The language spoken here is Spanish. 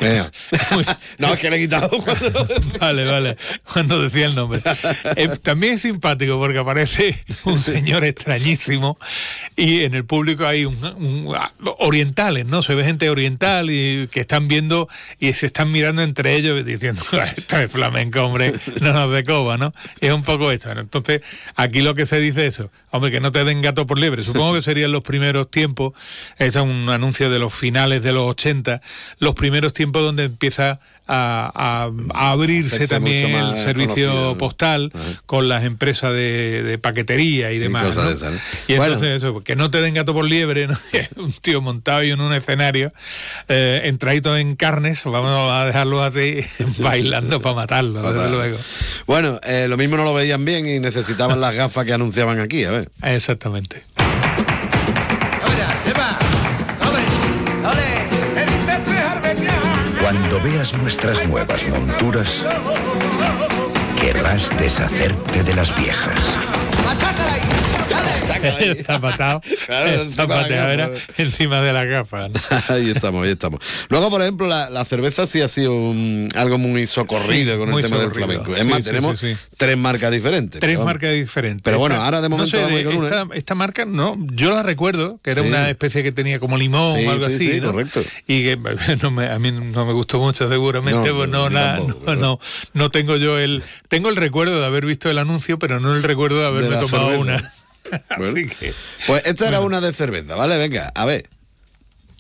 No, es que le he quitado cuando... Vale, cuando decía el nombre. También es simpático porque aparece un señor extrañísimo y en el público hay orientales, ¿no? Se ve gente oriental y que están viendo y se están mirando entre ellos diciendo, esto es flamenco, hombre, no nos de coba, ¿no? Es un poco esto, ¿no? Entonces, aquí lo que se dice es eso, hombre, que no te den gato por liebre. Supongo que serían los primeros tiempos, este es un anuncio de los finales de los 80, los primeros tiempos donde empieza a abrirse también el servicio postal con las empresas de paquetería y demás, ¿no? ¿no? Y entonces eso, que no te den gato por liebre, ¿no? Un tío montado ahí en un escenario, entradito en carnes, vamos a dejarlo así, bailando para matarlo, desde luego. Bueno, lo mismo no lo veían bien y necesitaban las gafas que anunciaban aquí, a ver. Exactamente. Cuando veas nuestras nuevas monturas, querrás deshacerte de las viejas. El zapateo, era encima de la gafa, ¿no? Ahí estamos. Luego, por ejemplo, la cerveza sí ha sido algo muy socorrido con el tema del flamenco. Es más, tenemos tres marcas diferentes. Pero bueno, ahora de momento no sé, vamos con una. Esta marca, no, yo la recuerdo, que era una especie que tenía como limón o algo así, ¿no? Correcto. Y que a mí no me gustó mucho, seguramente, pues no tengo yo tengo el recuerdo de haber visto el anuncio, pero no el recuerdo de haberme tomado una. Bueno, pues esta era una de cerveza, ¿vale? Venga, a ver.